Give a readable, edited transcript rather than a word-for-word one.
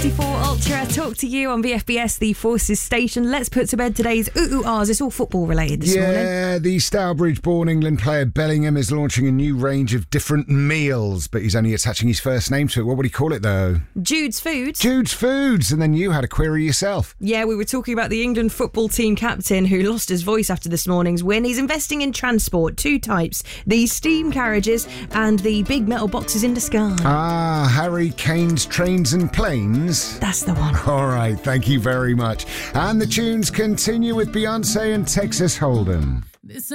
54 Ultra, talk to you on VFBS, the Forces station. Let's put to bed today's ooh-ahs. It's all football related this morning. Yeah, the Stourbridge-born England player Bellingham is launching a new range of different meals, but he's only attaching his first name to it. What would he call it, though? Jude's Foods. Jude's Foods. And then you had a query yourself. Yeah, we were talking about the England football team captain who lost his voice after this morning's win. He's investing in transport, two types, the steam carriages and the big metal boxes in the sky. Harry Kane's Trains and Planes. That's the one. All right, thank you very much. And the tunes continue with Beyonce and Texas Hold'em.